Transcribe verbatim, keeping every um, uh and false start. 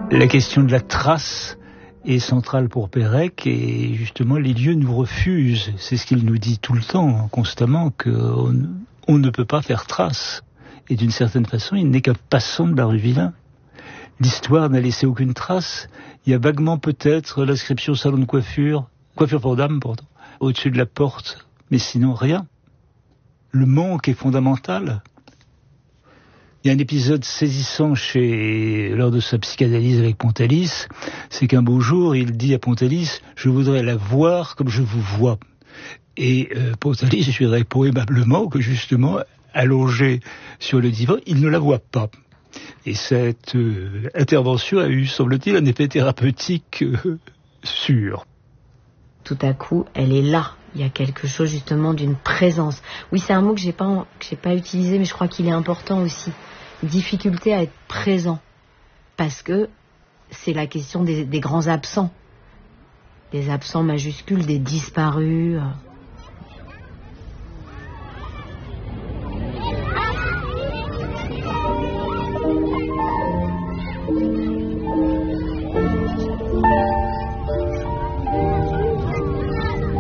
La question de la trace est centrale pour Pérec et justement les lieux nous refusent. C'est ce qu'il nous dit tout le temps, constamment, qu'on on ne peut pas faire trace. Et d'une certaine façon, il n'est qu'un passant de la rue Villain. L'histoire n'a laissé aucune trace. Il y a vaguement peut-être l'inscription salon de coiffure, coiffure pour dames, pardon, au-dessus de la porte, mais sinon rien. Le manque est fondamental. Il y a un épisode saisissant chez, lors de sa psychanalyse avec Pontalis, c'est qu'un beau jour, il dit à Pontalis, « Je voudrais la voir comme je vous vois ». Et euh, Pontalis lui répond aimablement que justement, allongé sur le divan, il ne la voit pas. Et cette euh, intervention a eu, semble-t-il, un effet thérapeutique euh, sûr. Tout à coup, elle est là. Il y a quelque chose justement d'une présence. Oui, c'est un mot que j'ai pas que j'ai pas utilisé, mais je crois qu'il est important aussi. Difficulté à être présent, parce que c'est la question des, des grands absents, des absents majuscules, des disparus. Euh...